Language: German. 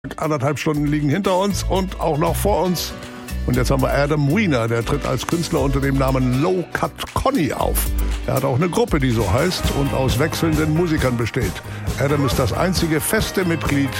Anderthalb Stunden liegen hinter uns und auch noch vor uns. Und jetzt haben wir Adam Wiener, der tritt als Künstler unter dem Namen Low Cut Conny auf. Er hat auch eine Gruppe, die so heißt und aus wechselnden Musikern besteht. Adam ist das einzige feste Mitglied